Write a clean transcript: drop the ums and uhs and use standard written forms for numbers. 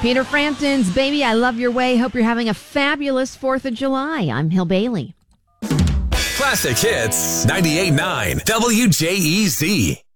Peter Frampton's Baby, I Love Your Way. Hope you're having a fabulous 4th of July. I'm Hill Bailey. Classic Hits 98.9 WJEZ.